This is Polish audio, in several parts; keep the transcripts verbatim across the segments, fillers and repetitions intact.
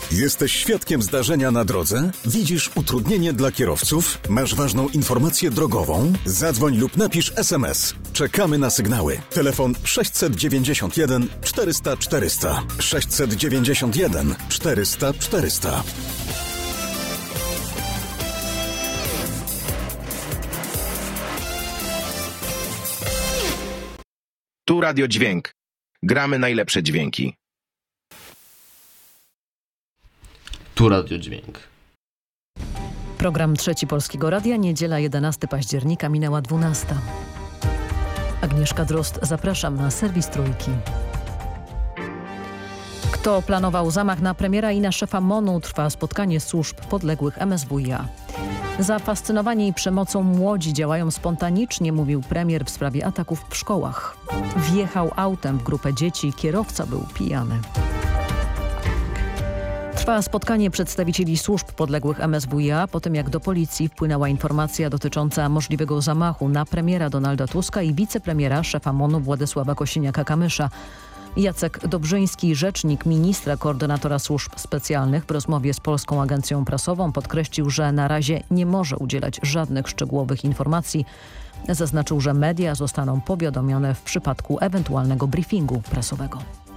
Jesteś świadkiem zdarzenia na drodze? Widzisz utrudnienie dla kierowców? Masz ważną informację drogową? Zadzwoń lub napisz es em es. Czekamy na sygnały. Telefon sześćset dziewięćdziesiąt jeden czterysta czterysta. sześćset dziewięćdziesiąt jeden czterysta czterysta. Tu Radio Dźwięk. Gramy najlepsze dźwięki. Tu Radio Dźwięk. Program Trzeci Polskiego Radia, niedziela jedenastego października, minęła dwunasta. Agnieszka Drozd, zapraszam na serwis Trójki. Kto planował zamach na premiera i na szefa MON-u? Trwa spotkanie służb podległych em es wu i a. Zafascynowani przemocą młodzi działają spontanicznie, mówił premier w sprawie ataków w szkołach. Wjechał autem w grupę dzieci, kierowca był pijany. Trwa spotkanie przedstawicieli służb podległych em es wu i a po tym, jak do policji wpłynęła informacja dotycząca możliwego zamachu na premiera Donalda Tuska i wicepremiera, szefa MON-u Władysława Kosiniaka-Kamysza. Jacek Dobrzyński, rzecznik ministra koordynatora służb specjalnych, w rozmowie z Polską Agencją Prasową podkreślił, że na razie nie może udzielać żadnych szczegółowych informacji. Zaznaczył, że media zostaną powiadomione w przypadku ewentualnego briefingu prasowego.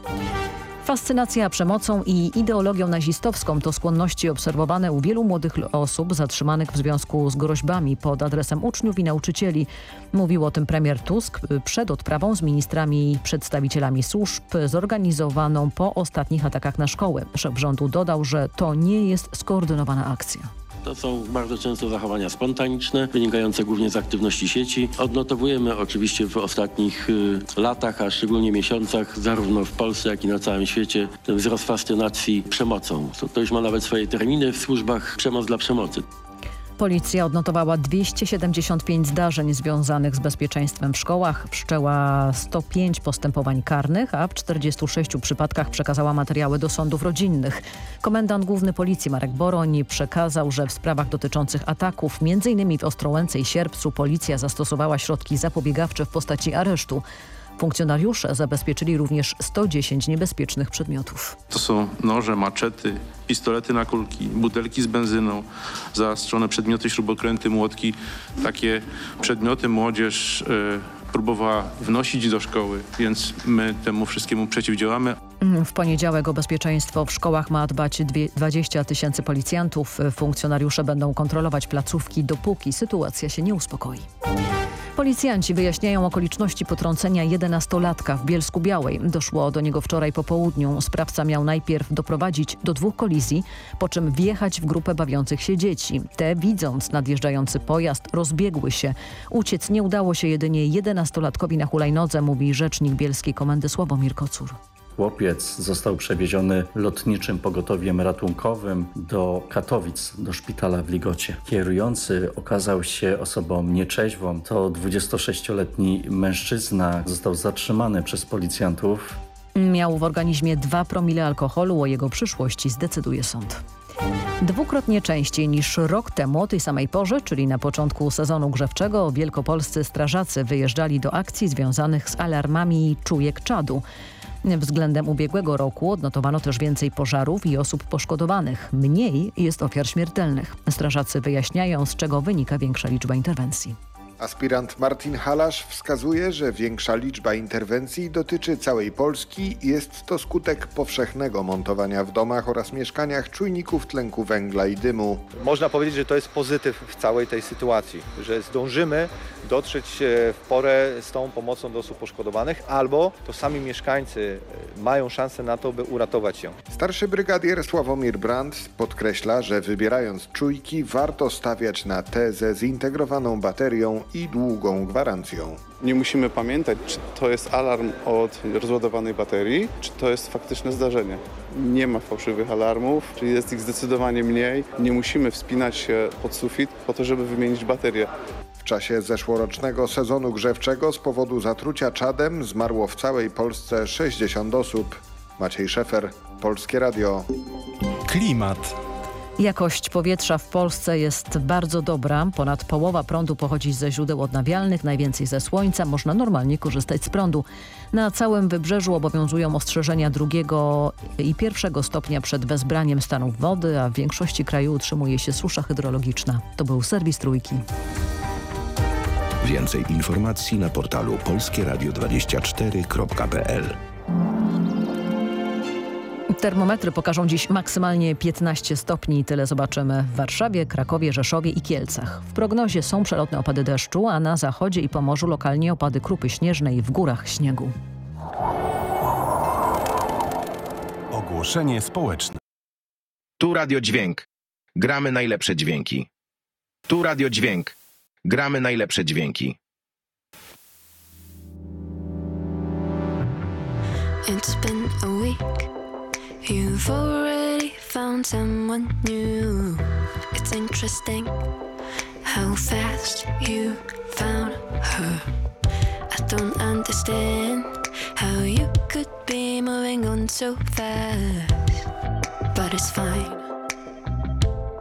Fascynacja przemocą i ideologią nazistowską to skłonności obserwowane u wielu młodych osób zatrzymanych w związku z groźbami pod adresem uczniów i nauczycieli. Mówił o tym premier Tusk przed odprawą z ministrami i przedstawicielami służb zorganizowaną po ostatnich atakach na szkoły. Szef rządu dodał, że to nie jest skoordynowana akcja. To są bardzo często zachowania spontaniczne, wynikające głównie z aktywności sieci. Odnotowujemy oczywiście w ostatnich y, latach, a szczególnie miesiącach, zarówno w Polsce, jak i na całym świecie, ten wzrost fascynacji przemocą. To, to już ma nawet swoje terminy w służbach, przemoc dla przemocy. Policja odnotowała dwieście siedemdziesiąt pięć zdarzeń związanych z bezpieczeństwem w szkołach, wszczęła sto pięć postępowań karnych, a w czterdziestu sześciu przypadkach przekazała materiały do sądów rodzinnych. Komendant główny policji Marek Boroń przekazał, że w sprawach dotyczących ataków, między innymi w Ostrołęce i Sierpcu, policja zastosowała środki zapobiegawcze w postaci aresztu. Funkcjonariusze zabezpieczyli również sto dziesięć niebezpiecznych przedmiotów. To są noże, maczety, pistolety na kulki, butelki z benzyną, zaostrzone przedmioty, śrubokręty, młotki. Takie przedmioty młodzież y, próbowała wnosić do szkoły, więc my temu wszystkiemu przeciwdziałamy. W poniedziałek o bezpieczeństwo w szkołach ma dbać dwadzieścia tysięcy policjantów. Funkcjonariusze będą kontrolować placówki, dopóki sytuacja się nie uspokoi. Policjanci wyjaśniają okoliczności potrącenia jedenastolatka w Bielsku-Białej. Doszło do niego wczoraj po południu. Sprawca miał najpierw doprowadzić do dwóch kolizji, po czym wjechać w grupę bawiących się dzieci. Te, widząc nadjeżdżający pojazd, rozbiegły się. Uciec nie udało się jedynie jedenastolatkowi na hulajnodze, mówi rzecznik Bielskiej Komendy Sławomir Kocur. Chłopiec został przewieziony lotniczym pogotowiem ratunkowym do Katowic, do szpitala w Ligocie. Kierujący okazał się osobą nieczeźwą. To dwudziestosześcioletni mężczyzna został zatrzymany przez policjantów. Miał w organizmie dwa promile alkoholu. O jego przyszłości zdecyduje sąd. Dwukrotnie częściej niż rok temu o tej samej porze, czyli na początku sezonu grzewczego, wielkopolscy strażacy wyjeżdżali do akcji związanych z alarmami czujek czadu. Względem ubiegłego roku odnotowano też więcej pożarów i osób poszkodowanych. Mniej jest ofiar śmiertelnych. Strażacy wyjaśniają, z czego wynika większa liczba interwencji. Aspirant Martin Halasz wskazuje, że większa liczba interwencji dotyczy całej Polski i jest to skutek powszechnego montowania w domach oraz mieszkaniach czujników tlenku węgla i dymu. Można powiedzieć, że to jest pozytyw w całej tej sytuacji, że zdążymy dotrzeć w porę z tą pomocą do osób poszkodowanych, albo to sami mieszkańcy mają szansę na to, by uratować ją. Starszy brygadier Sławomir Brandt podkreśla, że wybierając czujki warto stawiać na te ze zintegrowaną baterią i długą gwarancją. Nie musimy pamiętać, czy to jest alarm od rozładowanej baterii, czy to jest faktyczne zdarzenie. Nie ma fałszywych alarmów, czyli jest ich zdecydowanie mniej. Nie musimy wspinać się pod sufit po to, żeby wymienić baterię. W czasie zeszłorocznego sezonu grzewczego z powodu zatrucia czadem zmarło w całej Polsce sześćdziesiąt osób. Maciej Szefer, Polskie Radio. Klimat. Jakość powietrza w Polsce jest bardzo dobra. Ponad połowa prądu pochodzi ze źródeł odnawialnych, najwięcej ze słońca. Można normalnie korzystać z prądu. Na całym wybrzeżu obowiązują ostrzeżenia drugiego i pierwszego stopnia przed wezbraniem stanów wody, a w większości kraju utrzymuje się susza hydrologiczna. To był serwis Trójki. Więcej informacji na portalu polskie radio dwadzieścia cztery kropka p l. Termometry pokażą dziś maksymalnie piętnaście stopni. Tyle zobaczymy w Warszawie, Krakowie, Rzeszowie i Kielcach. W prognozie są przelotne opady deszczu, a na zachodzie i Pomorzu lokalnie opady krupy śnieżnej, w górach śniegu. Ogłoszenie społeczne. Tu Radio Dźwięk. Gramy najlepsze dźwięki. Tu Radio Dźwięk. Gramy najlepsze dźwięki. It's been a week. You've already found someone new. It's interesting how fast you found her. I don't understand how you could be moving on so fast, but it's fine.